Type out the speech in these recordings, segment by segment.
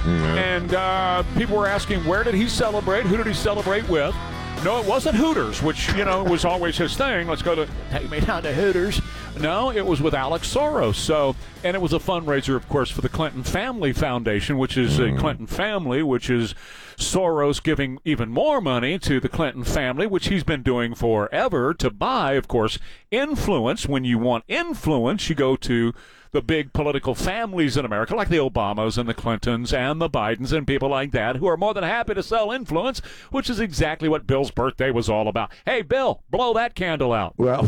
And people were asking, where did he celebrate? Who did he celebrate with? No, it wasn't Hooters, which, was always his thing. Let's go to, take me down to Hooters. No, it was with Alex Soros. So, and it was a fundraiser, of course, for the Clinton Family Foundation, which is a Clinton family, which is Soros giving even more money to the Clinton family, which he's been doing forever, to buy, of course, influence. When you want influence, you go to the big political families in America, like the Obamas and the Clintons and the Bidens and people like that, who are more than happy to sell influence, which is exactly what Bill's birthday was all about. Hey, Bill, blow that candle out. Well,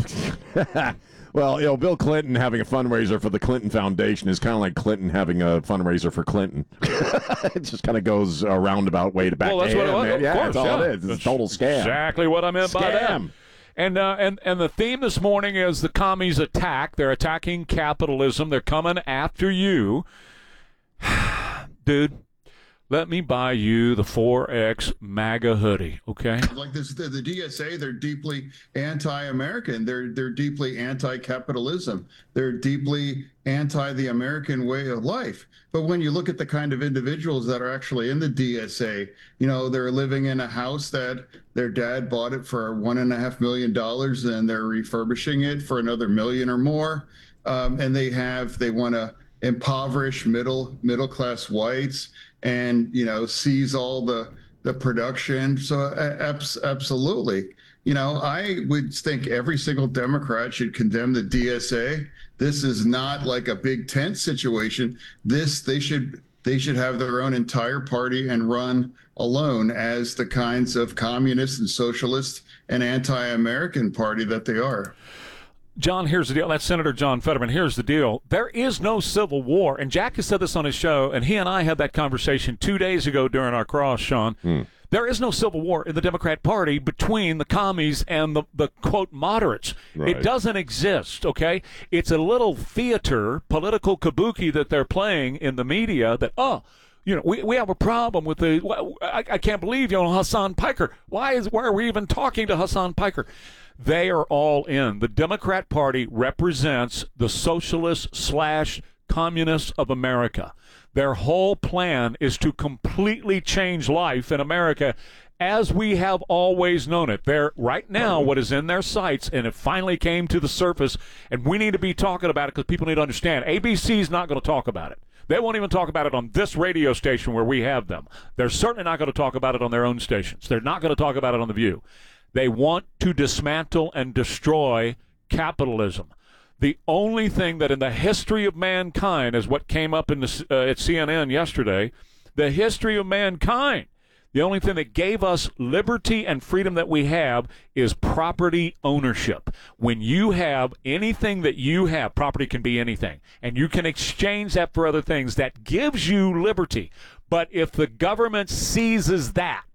Bill Clinton having a fundraiser for the Clinton Foundation is kind of like Clinton having a fundraiser for Clinton. It just kind of goes a roundabout way to back to him, man. Yeah, that's all it is. It's a total scam. Exactly what I meant by that. And the theme this morning is the commies attack. They're attacking capitalism. They're coming after you. Dude, let me buy you the 4X MAGA hoodie, okay? Like this, the DSA, they're deeply anti-American. They're deeply anti-capitalism. They're deeply anti the American way of life. But when you look at the kind of individuals that are actually in the DSA, they're living in a house that their dad bought it for $1.5 million, and they're refurbishing it for another $1 million or more. And they want to impoverish middle class whites and seize all the production. So absolutely, I would think every single Democrat should condemn the DSA. This is not like a big tent situation. They should have their own entire party and run alone as the kinds of communist and socialist and anti-American party that they are. John, here's the deal. That's Senator John Fetterman. Here's the deal. There is no civil war. And Jack has said this on his show, and he and I had that conversation 2 days ago during our cross, Sean. There is no civil war in the Democrat Party between the commies and the quote, moderates. Right. It doesn't exist, okay? It's a little theater, political kabuki that they're playing in the media that, we have a problem with I can't believe, Hassan Piker. Why are we even talking to Hassan Piker? They are all in. The Democrat Party represents the socialists/communists of America. Their whole plan is to completely change life in America as we have always known it. They're right now what is in their sights, and it finally came to the surface, and we need to be talking about it because people need to understand. ABC's not going to talk about it. They won't even talk about it on this radio station where we have them. They're certainly not going to talk about it on their own stations. They're not going to talk about it on The View. They want to dismantle and destroy capitalism. The only thing that in the history of mankind is what came up in at CNN yesterday, the history of mankind, the only thing that gave us liberty and freedom that we have is property ownership. When you have anything that you have, property can be anything, and you can exchange that for other things, that gives you liberty. But if the government seizes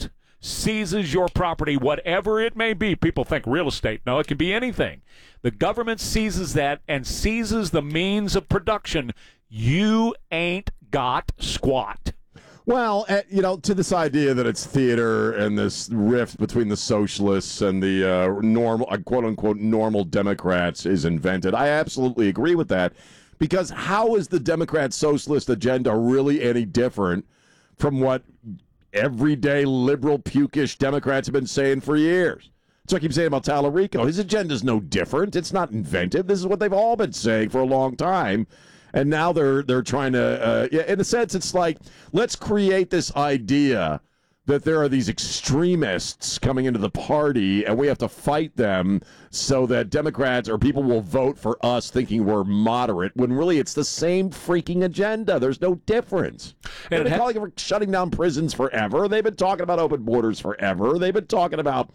your property, whatever it may be. People think real estate. No, it can be anything. The government seizes that and seizes the means of production. You ain't got squat. Well, to this idea that it's theater and this rift between the socialists and the normal, quote-unquote, normal Democrats is invented. I absolutely agree with that, because how is the Democrat socialist agenda really any different from what everyday liberal pukish Democrats have been saying for years? So I keep saying about Tallarico. His agenda's no different. It's not inventive. This is what they've all been saying for a long time. And now they're trying to, in a sense, it's like, let's create this idea that there are these extremists coming into the party and we have to fight them so that Democrats or people will vote for us thinking we're moderate, when really it's the same freaking agenda. There's no difference. They've been calling for shutting down prisons forever. They've been talking about open borders forever. They've been talking about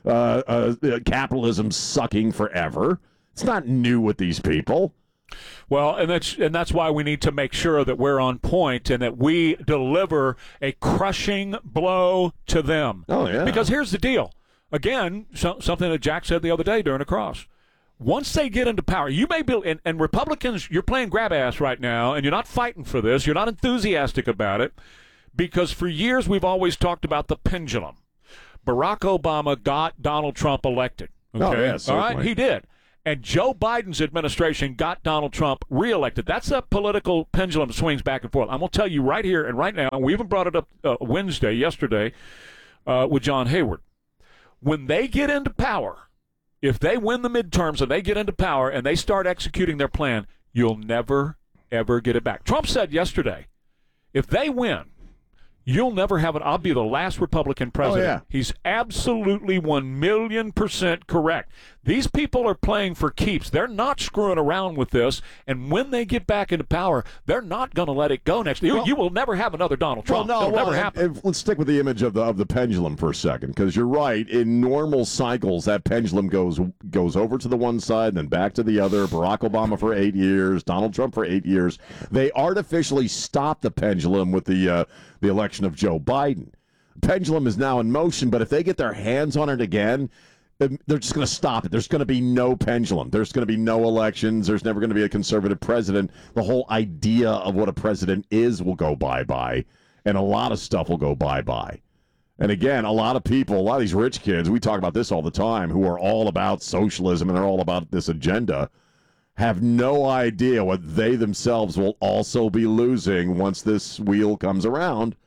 capitalism sucking forever. It's not new with these people. Well, and that's why we need to make sure that we're on point and that we deliver a crushing blow to them. Oh, yeah. Because here's the deal. Again, something that Jack said the other day during a cross. Once they get into power, you may be, and Republicans, you're playing grab ass right now, and you're not fighting for this. You're not enthusiastic about it, because for years we've always talked about the pendulum. Barack Obama got Donald Trump elected. Okay? Oh, yeah, certainly. All right, he did. And Joe Biden's administration got Donald Trump reelected. That's a political pendulum swings back and forth. I'm going to tell you right here and right now, and we even brought it up yesterday, with John Hayward. When they get into power, if they win the midterms and they get into power and they start executing their plan, you'll never, ever get it back. Trump said yesterday, if they win, you'll never have it. I'll be the last Republican president. Oh, yeah. He's absolutely 1,000,000% correct. These people are playing for keeps. They're not screwing around with this. And when they get back into power, they're not going to let it go next. You will never have another Donald Trump. It'll never happen. Let's stick with the image of the pendulum for a second, because you're right. In normal cycles, that pendulum goes over to the one side, then back to the other. Barack Obama for 8 years, Donald Trump for 8 years. They artificially stopped the pendulum with the election of Joe Biden. The pendulum is now in motion, but if they get their hands on it again, they're just going to stop it. There's going to be no pendulum. There's going to be no elections. There's never going to be a conservative president. The whole idea of what a president is will go bye-bye, and a lot of stuff will go bye-bye. And again, a lot of people, a lot of these rich kids, we talk about this all the time, who are all about socialism and they're all about this agenda, have no idea what they themselves will also be losing once this wheel comes around.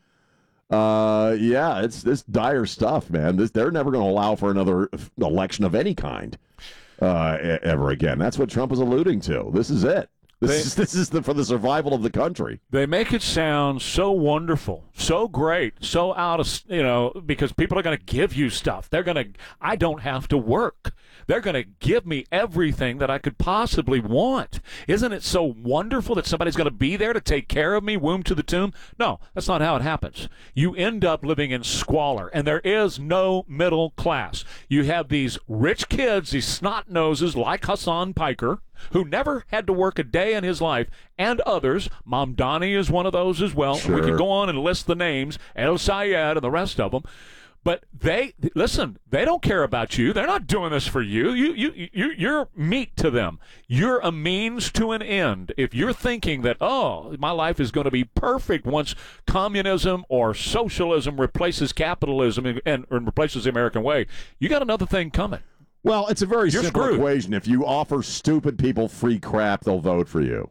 It's this dire stuff, man. They're never going to allow for another election of any kind ever again. That's what Trump is alluding to. This is it. This is for the survival of the country. They make it sound so wonderful, so great, so out of, because people are going to give you stuff. I don't have to work. They're going to give me everything that I could possibly want. Isn't it so wonderful that somebody's going to be there to take care of me, womb to the tomb? No, that's not how it happens. You end up living in squalor, and there is no middle class. You have these rich kids, these snot noses like Hassan Piker, who never had to work a day in his life, and others. Mamdani is one of those as well. Sure. We could go on and list the names, El Sayed and the rest of them. But they don't care about you. They're not doing this for you. You're meat to them. You're a means to an end. If you're thinking that, my life is going to be perfect once communism or socialism replaces capitalism and replaces the American way, you got another thing coming. Well, it's a very simple screwed. equation. If you offer stupid people free crap, they'll vote for you.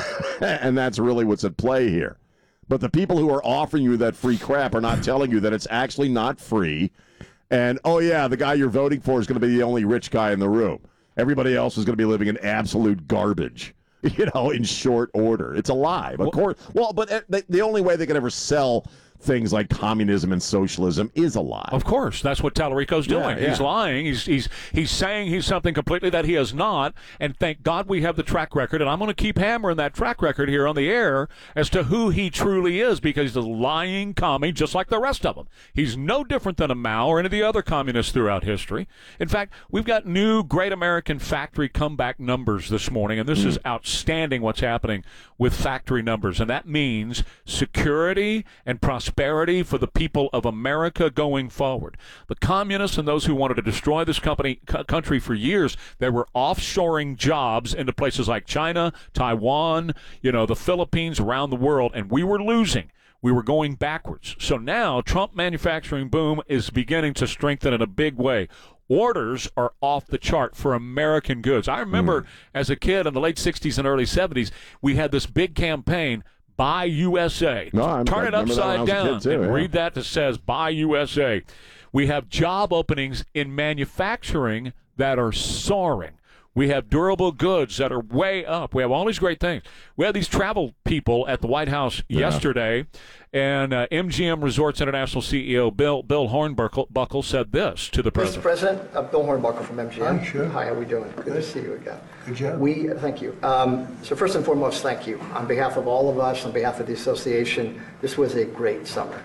And that's really what's at play here. But the people who are offering you that free crap are not telling you that it's actually not free. And, the guy you're voting for is going to be the only rich guy in the room. Everybody else is going to be living in absolute garbage, in short order. It's a lie. Of course. Well, but the only way they can ever sell things like communism and socialism is a lie. Of course, that's what Tallarico's doing. Yeah. He's lying. He's saying he's something completely that he is not. And thank God we have the track record. And I'm going to keep hammering that track record here on the air as to who he truly is, because he's a lying commie just like the rest of them. He's no different than a Mao or any of the other communists throughout history. In fact, we've got new Great American Factory comeback numbers this morning, and this is outstanding what's happening with factory numbers. And that means security and prosperity for the people of America going forward. The communists and those who wanted to destroy this country for years, they were offshoring jobs into places like China, Taiwan, the Philippines, around the world, and we were losing. We were going backwards. So now Trump manufacturing boom is beginning to strengthen in a big way. Orders are off the chart for American goods. I remember as a kid in the late 60s and early 70s, we had this big campaign, Buy USA. Turn it upside down and read that says Buy USA. We have job openings in manufacturing that are soaring. We have durable goods that are way up. We have all these great things. We had these travel people at the White House yesterday, and MGM Resorts International CEO Bill Hornbuckle said this to the president. Mr. President, Bill Hornbuckle from MGM. Hi, sure. Hi, how are we doing? Good to see you again. Good job. Thank you. So first and foremost, thank you. On behalf of all of us, on behalf of the association, this was a great summer.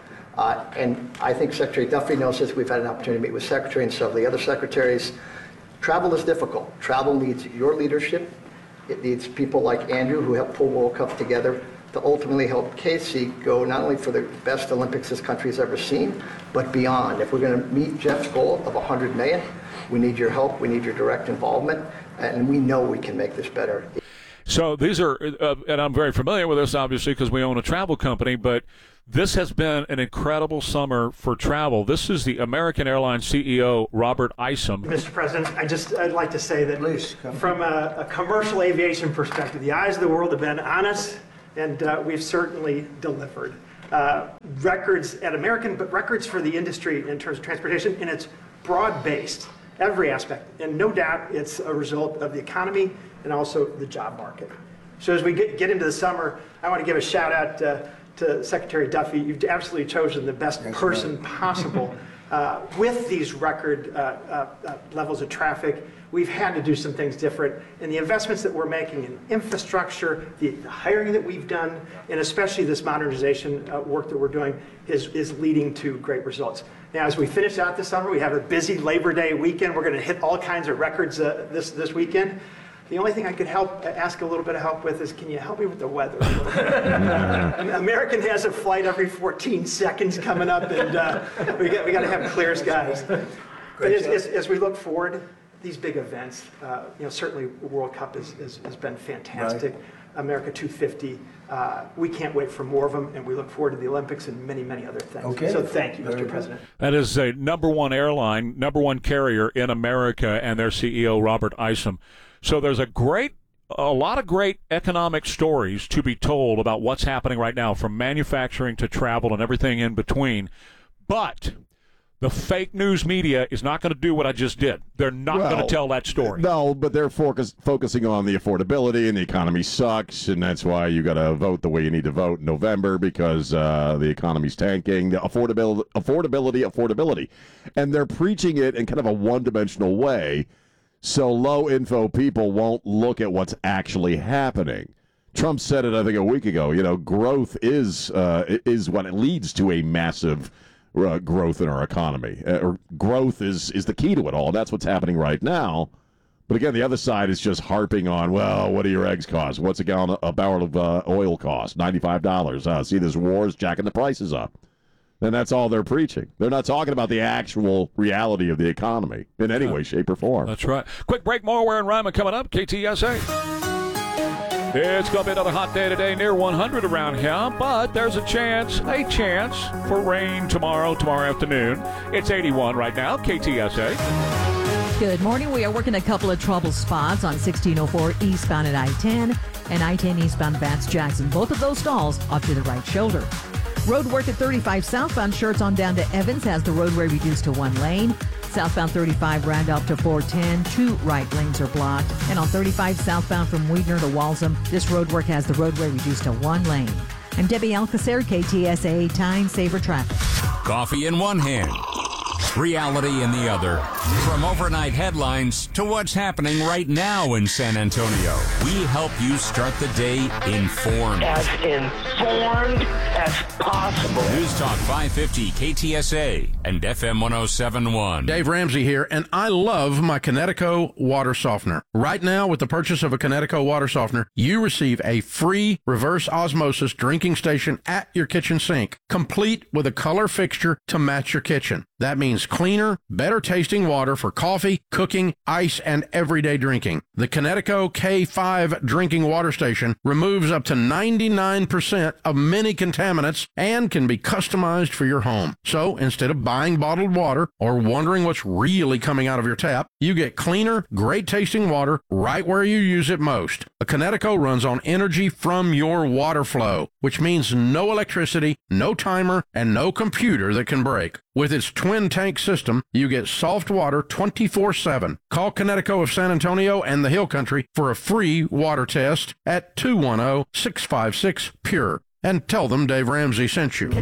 And I think Secretary Duffy knows this. We've had an opportunity to meet with Secretary and several of the other secretaries. Travel is difficult. Travel needs your leadership. It needs people like Andrew, who helped pull World Cup together, to ultimately help Casey go not only for the best Olympics this country has ever seen, but beyond. If we're going to meet Jeff's goal of 100 million, we need your help. We need your direct involvement. And we know we can make this better. So these are, and I'm very familiar with this, obviously, because we own a travel company, but This has been an incredible summer for travel. This is the American Airlines CEO, Robert Isom. Mr. President, I'd like to say that from a commercial aviation perspective, the eyes of the world have been on us, and we've certainly delivered. Records at American, but records for the industry in terms of transportation, and it's broad-based, every aspect. And no doubt it's a result of the economy and also the job market. So as we get into the summer, I want to give a shout out to Secretary Duffy. You've absolutely chosen the best person possible. With these record levels of traffic, we've had to do some things different. And the investments that we're making in infrastructure, the hiring that we've done, and especially this modernization work that we're doing is leading to great results. Now, as we finish out this summer, we have a busy Labor Day weekend. We're going to hit all kinds of records this weekend. The only thing I could ask a little bit of help with is, can you help me with the weather a little bit? American has a flight every 14 seconds coming up, and we got to have clear skies. But as we look forward, these big events, certainly World Cup has been fantastic. Right. America 250, we can't wait for more of them, and we look forward to the Olympics and many, many other things. Okay. So thank you, Mr. President. That is a number one airline, number one carrier in America, and their CEO, Robert Isom. So there's a lot of great economic stories to be told about what's happening right now, from manufacturing to travel and everything in between. But the fake news media is not going to do what I just did. They're not going to tell that story. No, but they're focusing on the affordability, and the economy sucks, and that's why you got to vote the way you need to vote in November, because the economy's tanking. The affordability. And they're preaching it in kind of a one-dimensional way, so low-info people won't look at what's actually happening. Trump said it, I think, a week ago. Growth is what leads to a massive growth in our economy. Growth is the key to it all. That's what's happening right now. But again, the other side is just harping on, well, what do your eggs cost? What's a barrel of oil cost? $95. See, there's wars jacking the prices up. And that's all they're preaching. They're not talking about the actual reality of the economy in any way, shape, or form. That's right. Quick break, more Ware and Ryman coming up. KTSA. It's going to be another hot day today, near 100 around here, but there's a chance for rain tomorrow afternoon. It's 81 right now, KTSA. Good morning. We are working a couple of trouble spots on 1604 eastbound at I-10 and I-10 eastbound Vance Jackson. Both of those stalls off to the right shoulder. Road work at 35 southbound Shirts on down to Evans has the roadway reduced to one lane. Southbound 35 Randolph to 410, 2 right lanes are blocked. And on 35 southbound from Weidner to Walsham, this road work has the roadway reduced to one lane. I'm Debbie Alcacer, KTSA Time Saver Traffic. Coffee in one hand, reality in the other. From overnight headlines to what's happening right now in San Antonio, we help you start the day informed. As informed as possible. News Talk 550 KTSA and FM 107.1. Dave Ramsey here, and I love my Connecticut water softener. Right now, with the purchase of a Connecticut water softener, you receive a free reverse osmosis drinking station at your kitchen sink, complete with a color fixture to match your kitchen. That means cleaner, better tasting water for coffee, cooking, ice, and everyday drinking. The Connecticut K5 drinking water station removes up to 99% of many contaminants and can be customized for your home. So instead of buying bottled water or wondering what's really coming out of your tap, you get cleaner, great tasting water right where you use it most. A Connecticut runs on energy from your water flow, which means no electricity, no timer, and no computer that can break. With its twin tank system, you get soft water 24/7. Call Connecticut of San Antonio and the Hill Country for a free water test at 210-656-PURE. And tell them Dave Ramsey sent you.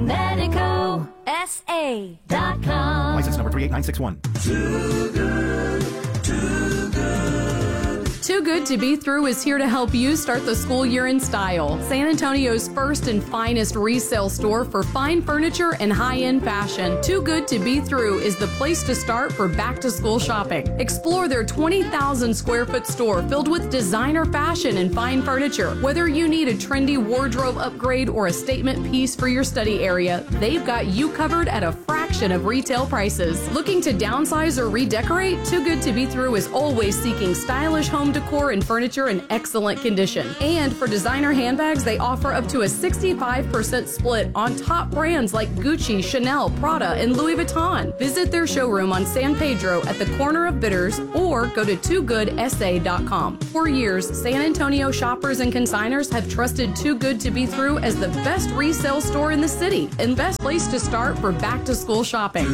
ConnecticutSA.com. License number 38961. Too good, too good. Too Good to Be Through is here to help you start the school year in style. San Antonio's first and finest resale store for fine furniture and high-end fashion. Too Good to Be Through is the place to start for back-to-school shopping. Explore their 20,000 square foot store filled with designer fashion and fine furniture. Whether you need a trendy wardrobe upgrade or a statement piece for your study area, they've got you covered at a fraction selection of retail prices. Looking to downsize or redecorate? Too Good to Be Through is always seeking stylish home decor and furniture in excellent condition. And for designer handbags, they offer up to a 65% split on top brands like Gucci, Chanel, Prada, and Louis Vuitton. Visit their showroom on San Pedro at the corner of Bitters or go to toogoodsA.com. For years, San Antonio shoppers and consigners have trusted Too Good to Be Through as the best resale store in the city and best place to start for back-to-school shopping.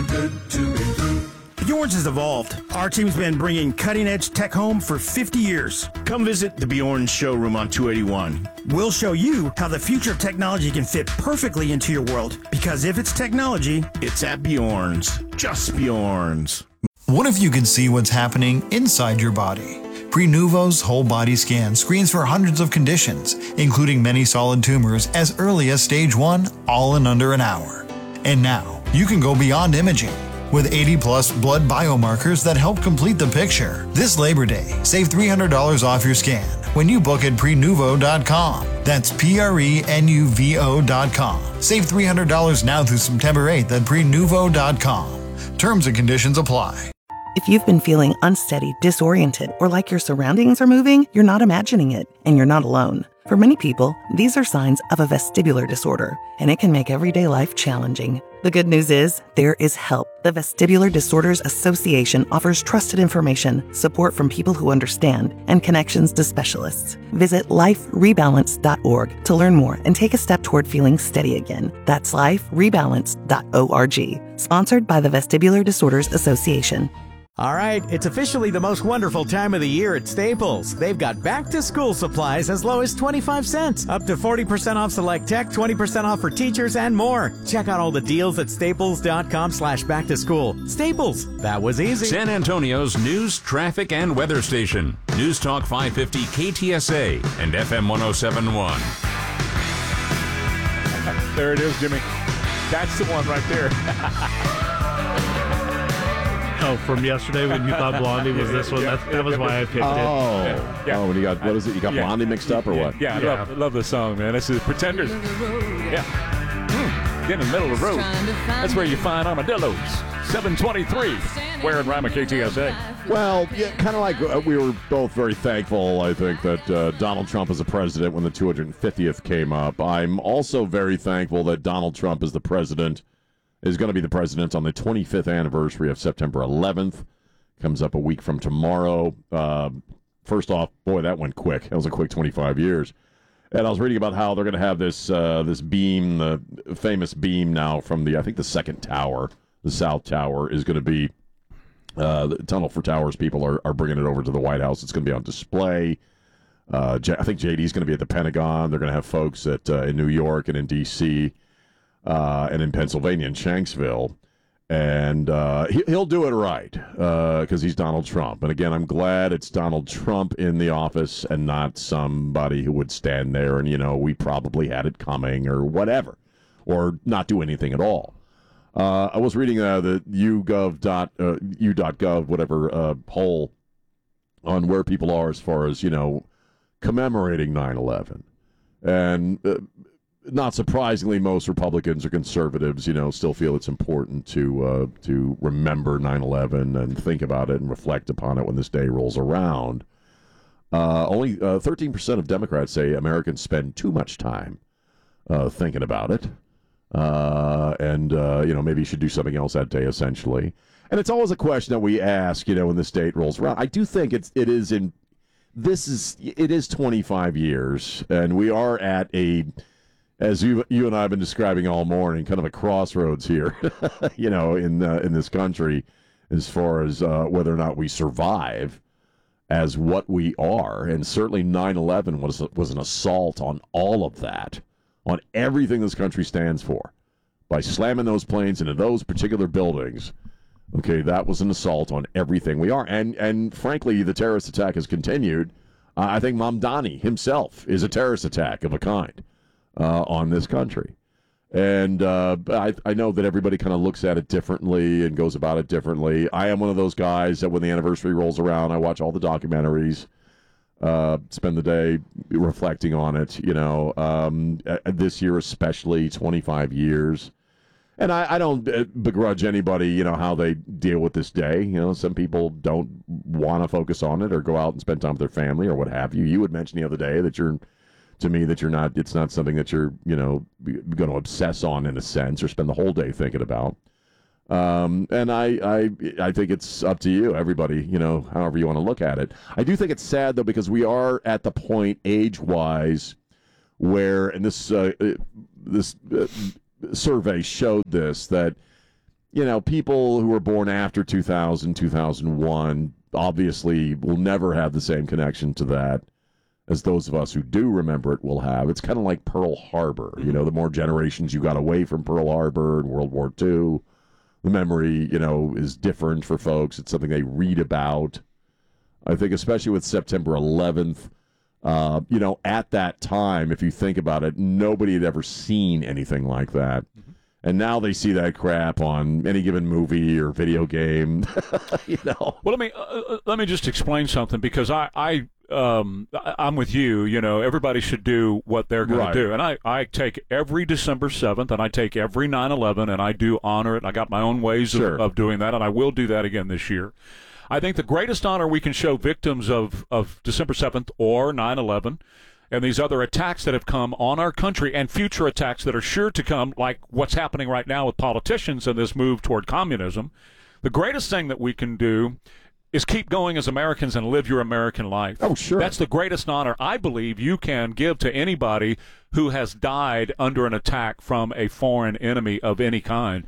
Bjorn's has evolved. Our team's been bringing cutting-edge tech home for 50 years. Come visit the Bjorn's showroom on 281. We'll show you how the future of technology can fit perfectly into your world. Because if it's technology, it's at Bjorn's. Just Bjorn's. What if you could see what's happening inside your body? Prenuvo's whole body scan screens for hundreds of conditions, including many solid tumors as early as stage 1, all in under an hour. And now, you can go beyond imaging. With 80-plus blood biomarkers that help complete the picture. This Labor Day, save $300 off your scan when you book at Prenuvo.com. That's Prenuvo.com. Save $300 now through September 8th at Prenuvo.com. Terms and conditions apply. If you've been feeling unsteady, disoriented, or like your surroundings are moving, you're not imagining it, and you're not alone. For many people, these are signs of a vestibular disorder, and it can make everyday life challenging. The good news is, there is help. The Vestibular Disorders Association offers trusted information, support from people who understand, and connections to specialists. Visit liferebalance.org to learn more and take a step toward feeling steady again. That's liferebalance.org. Sponsored by the Vestibular Disorders Association. All right, it's officially the most wonderful time of the year at Staples. They've got back-to-school supplies as low as 25 cents, up to 40% off select tech, 20% off for teachers, and more. Check out all the deals at staples.com/back-to-school. Staples, that was easy. San Antonio's news, traffic, and weather station. News Talk 550 KTSA and FM 1071. There it is, Jimmy. That's the one right there. Oh, from yesterday when you thought Blondie was this one? That was why I picked it. Oh, when you got, what is it? You got Blondie mixed up or what? Yeah, I love this song, man. This is Pretenders. Yeah. Get in the middle of the road. That's where you find armadillos. 723. Where in Rima KTSA? Well, yeah, kind of like we were both very thankful, I think, that Donald Trump is a president when the 250th came up. I'm also very thankful that Donald Trump is going to be the president on the 25th anniversary of September 11th. Comes up a week from tomorrow. First off, boy, that went quick. That was a quick 25 years. And I was reading about how they're going to have this beam, the famous beam now from the second tower, the South Tower, is going to be the Tunnel for Towers people are bringing it over to the White House. It's going to be on display. I think JD's going to be at the Pentagon. They're going to have folks in New York and in D.C., and in Pennsylvania, in Shanksville, and he'll do it right because he's Donald Trump. And again, I'm glad it's Donald Trump in the office and not somebody who would stand there and, we probably had it coming or whatever, or not do anything at all. I was reading the u.gov, whatever, poll on where people are as far as, commemorating 9/11. And not surprisingly, most Republicans or conservatives, still feel it's important to remember 9/11 and think about it and reflect upon it when this day rolls around. Only 13% of Democrats say Americans spend too much time thinking about it, and maybe you should do something else that day, essentially. And it's always a question that we ask, when this date rolls around. I do think it is 25 years, and we are at as you and I have been describing all morning, kind of a crossroads here, in this country, as far as whether or not we survive as what we are. And certainly 9/11 was an assault on all of that, on everything this country stands for. By slamming those planes into those particular buildings, okay, that was an assault on everything we are. And frankly, the terrorist attack has continued. I think Mamdani himself is a terrorist attack of a kind. On this country. And I know that everybody kind of looks at it differently and goes about it differently. I am one of those guys that when the anniversary rolls around, I watch all the documentaries, spend the day reflecting on it, this year especially, 25 years. And I don't begrudge anybody, how they deal with this day. Some people don't want to focus on it or go out and spend time with their family or what have you. You would mention the other day that it's not something that you're, going to obsess on in a sense or spend the whole day thinking about. And I think it's up to you, everybody, however you want to look at it. I do think it's sad, though, because we are at the point age-wise where, and this survey showed this, that, people who were born after 2000, 2001 obviously will never have the same connection to that as those of us who do remember it will have. It's kind of like Pearl Harbor. The more generations you got away from Pearl Harbor and World War II, the memory, is different for folks. It's something they read about. I think especially with September 11th, at that time, if you think about it, nobody had ever seen anything like that. Mm-hmm. And now they see that crap on any given movie or video game. Well, let me just explain something, because I'm with you. Everybody should do what they're going to do. And I take every December 7th, and I take every 9/11, and I do honor it. I got my own ways of doing that, and I will do that again this year. I think the greatest honor we can show victims of December 7th or 9/11 and these other attacks that have come on our country and future attacks that are sure to come, like what's happening right now with politicians and this move toward communism, the greatest thing that we can do is keep going as Americans and live your American life. Oh, sure. That's the greatest honor I believe you can give to anybody who has died under an attack from a foreign enemy of any kind.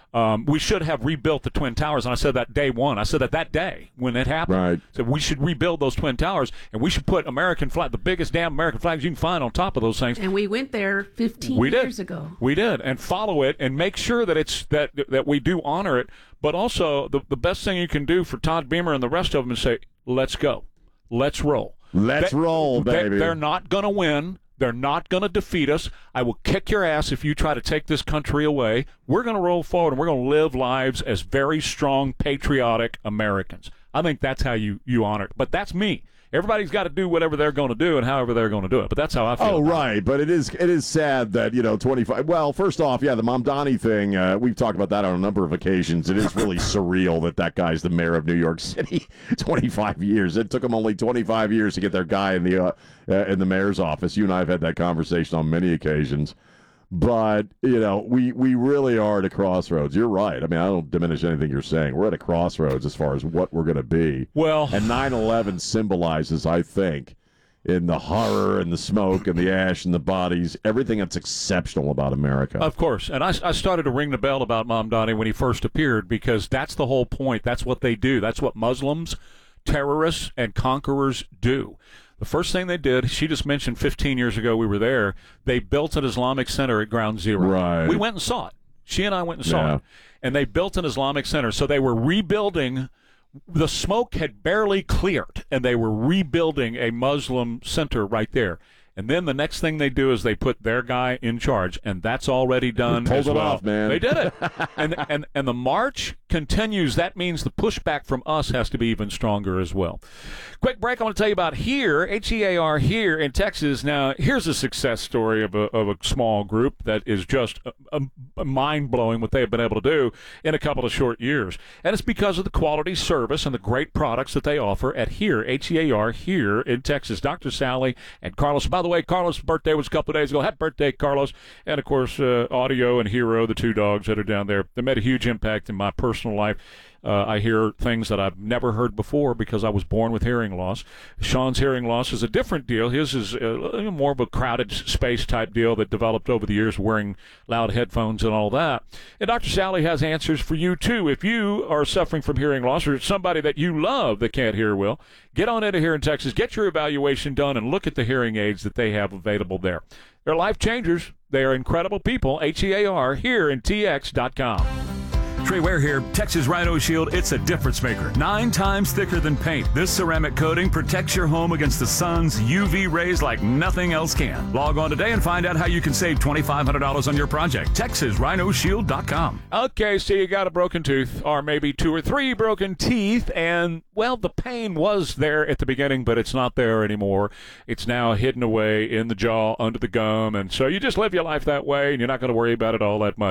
We should have rebuilt the Twin Towers, and I said that day one. I said that day when it happened. Right. So we should rebuild those Twin Towers, and we should put American flag, the biggest damn American flags you can find, on top of those things. And we went there 15 years ago. We did, and follow it, and make sure that it's that we do honor it. But also, the best thing you can do for Todd Beamer and the rest of them is say, "Let's go, let's roll, let's roll, baby." They're not going to win. They're not going to defeat us. I will kick your ass if you try to take this country away. We're going to roll forward, and we're going to live lives as very strong, patriotic Americans. I think that's how you honor it. But that's me. Everybody's got to do whatever they're going to do and however they're going to do it. But that's how I feel. Oh, right. But it is sad that, 25. Well, first off, the Mamdani thing, we've talked about that on a number of occasions. It is really surreal that guy's the mayor of New York City. 25 years. It took him only 25 years to get their guy in the mayor's office. You and I have had that conversation on many occasions. But, we really are at a crossroads. You're right. I mean, I don't diminish anything you're saying. We're at a crossroads as far as what we're going to be. Well, and 9/11 symbolizes, I think, in the horror and the smoke and the ash and the bodies, everything that's exceptional about America. Of course. And I started to ring the bell about Mamdani when he first appeared, because that's the whole point. That's what they do. That's what Muslims, terrorists, and conquerors do. The first thing they did, she just mentioned 15 years ago we were there, they built an Islamic center at Ground Zero. Right. We went and saw it. She and I went and saw it. And they built an Islamic center. So they were rebuilding. The smoke had barely cleared, and they were rebuilding a Muslim center right there. And then the next thing they do is they put their guy in charge, and that's already done as well. Off, man. They did it. and the march continues. That means the pushback from us has to be even stronger as well. Quick break. I want to tell you about HERE, HEAR, here in Texas. Now, here's a success story of a small group that is just mind-blowing what they've been able to do in a couple of short years. And it's because of the quality service and the great products that they offer at HERE, HEAR, here in Texas. Dr. Sally and Carlos. By the way, Carlos' birthday was a couple of days ago. Happy birthday, Carlos. And, of course, Audio and Hero, the two dogs that are down there. They made a huge impact in my personal life. I hear things that I've never heard before because I was born with hearing loss. Sean's hearing loss is a different deal. His is more of a crowded space type deal that developed over the years, wearing loud headphones and all that. And Dr. Sally has answers for you, too. If you are suffering from hearing loss, or somebody that you love that can't hear well, get on into here in Texas, get your evaluation done, and look at the hearing aids that they have available there. They're life changers. They are incredible people. HEAR, here in TX.com. Trey Ware here. Texas Rhino Shield, it's a difference maker. 9 times thicker than paint. This ceramic coating protects your home against the sun's UV rays like nothing else can. Log on today and find out how you can save $2,500 on your project. TexasRhinoShield.com. Okay, so you got a broken tooth, or maybe 2 or 3 broken teeth, and, well, the pain was there at the beginning, but it's not there anymore. It's now hidden away in the jaw, under the gum, and so you just live your life that way, and you're not going to worry about it all that much.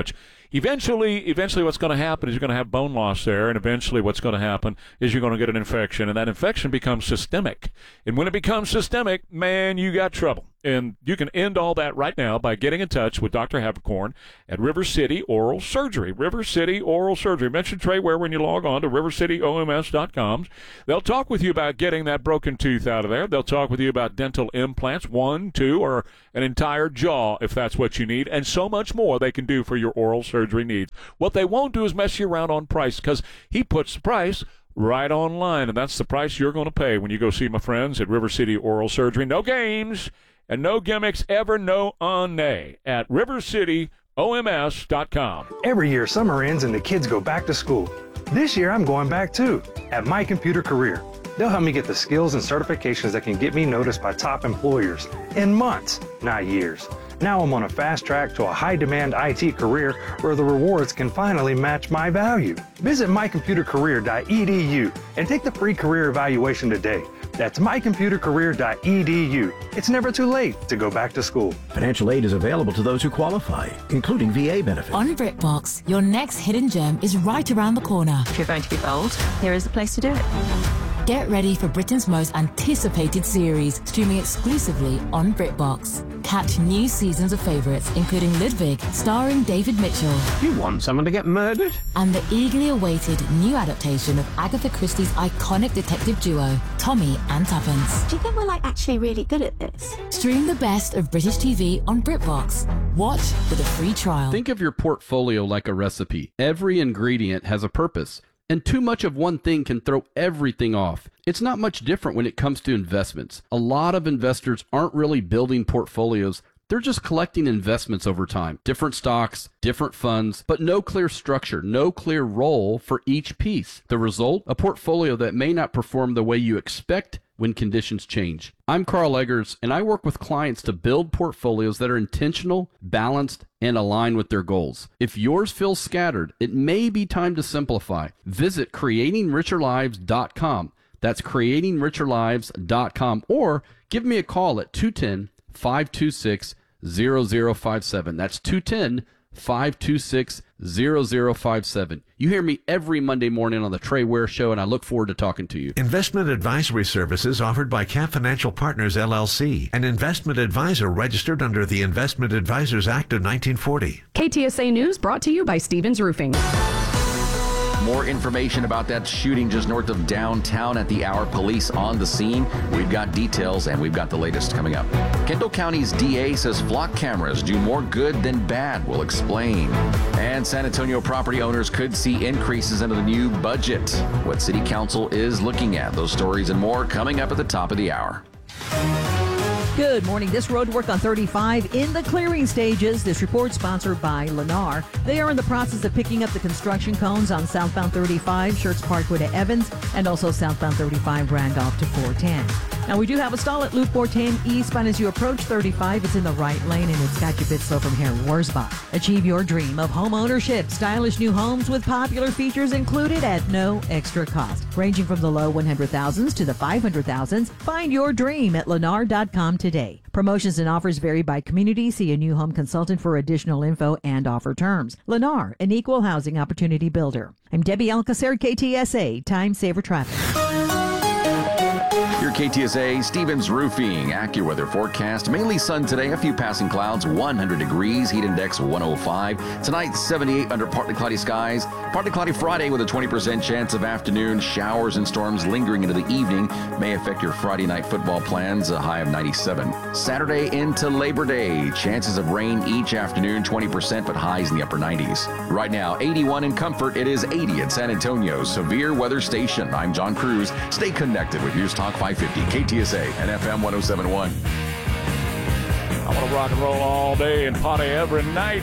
eventually what's going to happen is you're going to have bone loss there, and eventually what's going to happen is you're going to get an infection, and that infection becomes systemic. And when it becomes systemic, man, you got trouble. And you can end all that right now by getting in touch with Dr. Havercorn at River City Oral Surgery. River City Oral Surgery. Mention Trey Ware when you log on to rivercityoms.com. They'll talk with you about getting that broken tooth out of there. They'll talk with you about dental implants, 1, 2, or an entire jaw if that's what you need, and so much more they can do for your oral surgery needs. What they won't do is mess you around on price, because he puts the price right online, and that's the price you're going to pay when you go see my friends at River City Oral Surgery. No games and no gimmicks ever, no nay at rivercityoms.com. Every year, summer ends and the kids go back to school. This year, I'm going back too, at My Computer Career. They'll help me get the skills and certifications that can get me noticed by top employers in months, not years. Now I'm on a fast track to a high-demand IT career where the rewards can finally match my value. Visit mycomputercareer.edu and take the free career evaluation today. That's mycomputercareer.edu. It's never too late to go back to school. Financial aid is available to those who qualify, including VA benefits. On BritBox, your next hidden gem is right around the corner. If you're going to be bold, here is the place to do it. Get ready for Britain's most anticipated series, streaming exclusively on BritBox. Catch new seasons of favourites, including Ludwig, starring David Mitchell. You want someone to get murdered? And the eagerly awaited new adaptation of Agatha Christie's iconic detective duo, Tommy and Tuppence. Do you think we're actually really good at this? Stream the best of British TV on BritBox. Watch with a free trial. Think of your portfolio like a recipe. Every ingredient has a purpose, and too much of one thing can throw everything off. It's not much different when it comes to investments. A lot of investors aren't really building portfolios. They're just collecting investments over time. Different stocks, different funds, but no clear structure, no clear role for each piece. The result? A portfolio that may not perform the way you expect when conditions change. I'm Carl Eggers, and I work with clients to build portfolios that are intentional, balanced, and align with their goals. If yours feels scattered, it may be time to simplify. Visit creatingricherlives.com. That's creatingricherlives.com, or give me a call at 210-526-0057. That's 210-526-0057. You hear me every Monday morning on the Trey Ware Show, and I look forward to talking to you. Investment advisory services offered by Cap Financial Partners, LLC, an investment advisor registered under the Investment Advisors Act of 1940. KTSA News brought to you by Stevens Roofing. More information about that shooting just north of downtown at the hour. Police on the scene. We've got details, and we've got the latest coming up. Kendall County's DA says flock cameras do more good than bad. We'll explain. And San Antonio property owners could see increases into the new budget. What City Council is looking at. Those stories and more coming up at the top of the hour. Good morning. This road work on 35 in the clearing stages. This report sponsored by Lennar. They are in the process of picking up the construction cones on southbound 35, Schertz Parkway to Evans, and also southbound 35, Randolph to 410. Now, we do have a stall at Loop 410 eastbound as you approach 35. It's in the right lane, and it's got you a bit slow from here. Wurzbach. Achieve your dream of home ownership. Stylish new homes with popular features included at no extra cost. Ranging from the low 100,000s to the 500,000s. Find your dream at Lennar.com today. Promotions and offers vary by community. See a new home consultant for additional info and offer terms. Lennar, an equal housing opportunity builder. I'm Debbie Alcacer, KTSA, Time Saver Traffic. Your KTSA Stevens Roofing AccuWeather forecast. Mainly sun today, a few passing clouds, 100 degrees, heat index 105. Tonight, 78 under partly cloudy skies. Partly cloudy Friday with a 20% chance of afternoon showers and storms lingering into the evening. May affect your Friday night football plans, a high of 97. Saturday into Labor Day, chances of rain each afternoon, 20%, but highs in the upper 90s. Right now, 81 in Comfort. It is 80 at San Antonio's Severe Weather Station. I'm John Cruz. Stay connected with News Talk 550, KTSA, and FM 107.1. I want to rock and roll all day and party every night.